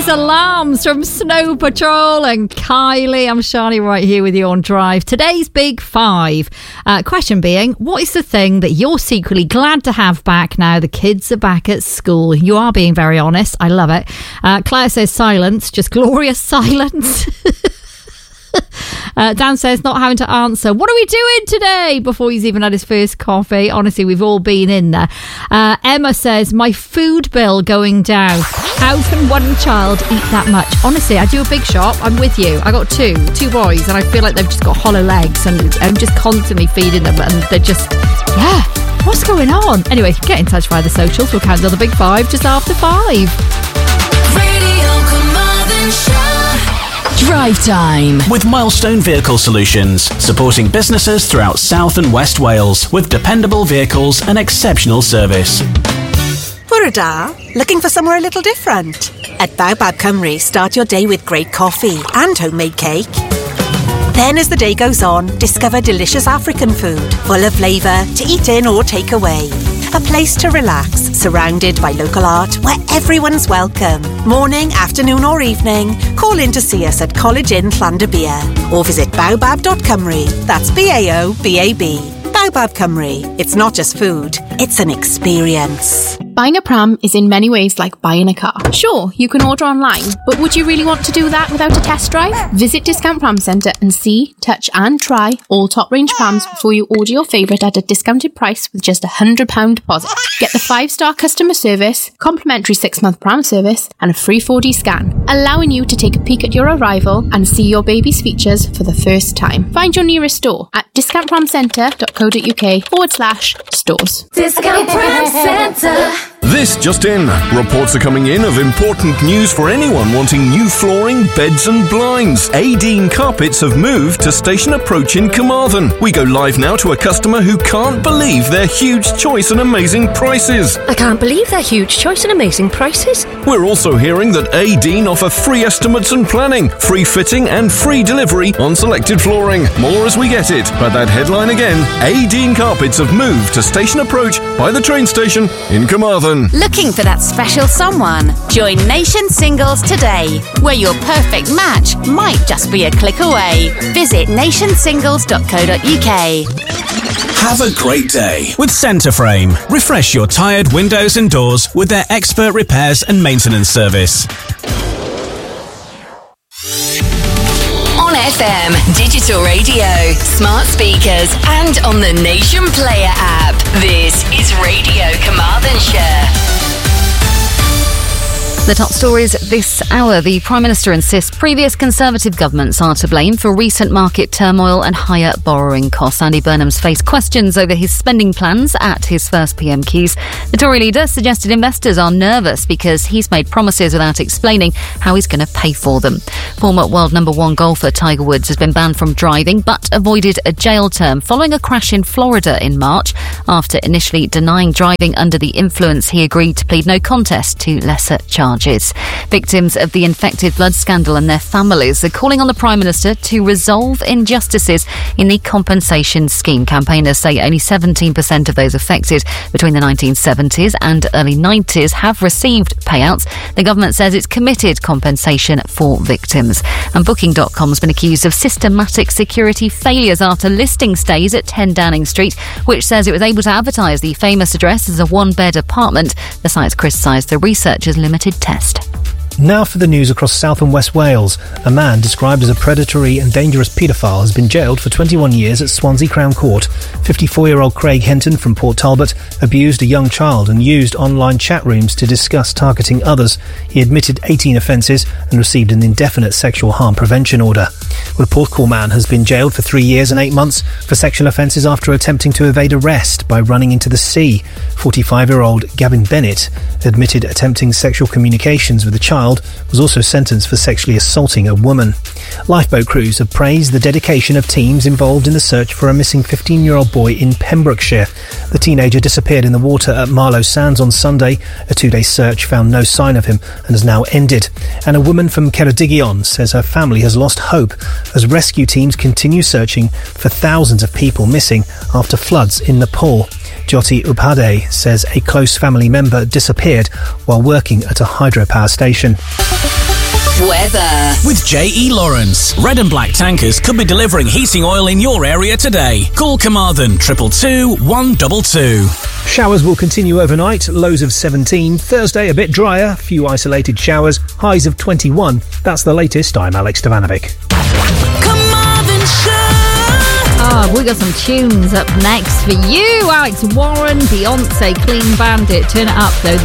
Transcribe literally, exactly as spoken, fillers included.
is Alarms from Snow Patrol and Kylie. I'm Shani right here with you on Drive. Today's Big Five. Uh, question being, what is the thing that you're secretly glad to have back now the kids are back at school? You are being very honest. I love it. Uh, Claire says silence, just glorious silence. Uh, Dan says not having to answer, what are we doing today? Before he's even had his first coffee. Honestly, we've all been in there. Uh, Emma says, my food bill going down. How can one child eat that much? Honestly, I do a big shop. I'm with you. I got two, two boys, and I feel like they've just got hollow legs, and I'm just constantly feeding them, and they're just, yeah, what's going on? Anyway, get in touch via the socials. We'll count down the Big Five just after five. Radio Carmarthenshire. Drive Time with Milestone Vehicle Solutions, supporting businesses throughout South and West Wales with dependable vehicles and exceptional service. Hwrda, looking for somewhere a little different? At Baobab Cymru, start your day with great coffee and homemade cake. Then as the day goes on, discover delicious African food, full of flavour, to eat in or take away. A place to relax, surrounded by local art where everyone's welcome. Morning, afternoon or evening, call in to see us at College Inn Llandybia or visit baobab dot cymru. That's B A O B A B. Baobab Cymru. It's not just food, it's an experience. Buying a pram is in many ways like buying a car. Sure, you can order online, but would you really want to do that without a test drive? Visit Discount Pram Centre and see, touch and try all top range prams before you order your favourite at a discounted price with just a one hundred pounds deposit. Get the five star customer service, complimentary six month pram service and a free four D scan, allowing you to take a peek at your arrival and see your baby's features for the first time. Find your nearest store at discountpramcentre.co.uk forward slash stores. Discount Pram Centre. This just in. Reports are coming in of important news for anyone wanting new flooring, beds and blinds. Adine Carpets have moved to Station Approach in Carmarthen. We go live now to a customer who can't believe their huge choice and amazing prices. I can't believe their huge choice and amazing prices. We're also hearing that Adine offer free estimates and planning, free fitting and free delivery on selected flooring. More as we get it. But that headline again, Adine Carpets have moved to Station Approach by the train station in Carmarthen. Looking for that special someone? Join Nation Singles today, where your perfect match might just be a click away. Visit nation singles dot co dot uk. Have a great day with Centreframe. Refresh your tired windows and doors with their expert repairs and maintenance service. on F M, digital radio, smart speakers, and on the Nation Player app. This is Radio Carmarthenshire. The top stories this hour. The Prime Minister insists previous Conservative governments are to blame for recent market turmoil and higher borrowing costs. Andy Burnham's faced questions over his spending plans at his first P M Keys. The Tory leader suggested investors are nervous because he's made promises without explaining how he's going to pay for them. Former world number one golfer Tiger Woods has been banned from driving but avoided a jail term following a crash in Florida in March. After initially denying driving under the influence, he agreed to plead no contest to lesser charges. Victims of the infected blood scandal and their families are calling on the Prime Minister to resolve injustices in the compensation scheme. Campaigners say only seventeen percent of those affected between the nineteen seventies and early nineties have received payouts. The government says it's committed compensation for victims. And Booking dot com has been accused of systematic security failures after listing stays at ten Downing Street, which says it was able to advertise the famous address as a one-bed apartment. The site's criticised the researchers' limited test. Now for the news across South and West Wales. A man described as a predatory and dangerous paedophile has been jailed for twenty-one years at Swansea Crown Court. fifty-four-year-old Craig Henton from Port Talbot abused a young child and used online chat rooms to discuss targeting others. He admitted eighteen offences and received an indefinite sexual harm prevention order. Well, the Porthcawl man has been jailed for three years and eight months for sexual offences after attempting to evade arrest by running into the sea. forty-five-year-old Gavin Bennett admitted attempting sexual communications with a child, was also sentenced for sexually assaulting a woman. Lifeboat crews have praised the dedication of teams involved in the search for a missing fifteen-year-old boy in Pembrokeshire. The teenager disappeared in the water at Marlow Sands on Sunday. A two-day search found no sign of him and has now ended. And a woman from Ceredigion says her family has lost hope as rescue teams continue searching for thousands of people missing after floods in Nepal. Jyoti Upadhyay says a close family member disappeared while working at a hydropower station. Weather. With J E Lawrence, red and black tankers could be delivering heating oil in your area today. Call Carmarthen triple two one two two. Showers will continue overnight, lows of seventeen. Thursday a bit drier, few isolated showers, highs of twenty-one. That's the latest. I'm Alex Stevanovic. Oh, we got some tunes up next for you. Alex Warren, Beyonce, Clean Bandit. Turn it up though.